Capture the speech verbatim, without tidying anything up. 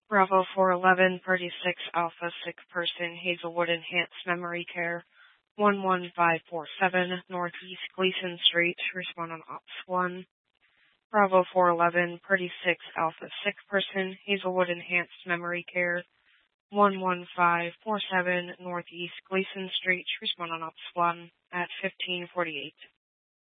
Bravo four eleven, Party six Alpha, sick person, Hazelwood Enhanced Memory Care, one one five four seven, Northeast Gleason Street, respond on Ops one. Bravo four eleven, Party six Alpha, sick person, Hazelwood Enhanced Memory Care, one one five four seven, Northeast Gleason Street, respond on Ops one at fifteen forty-eight.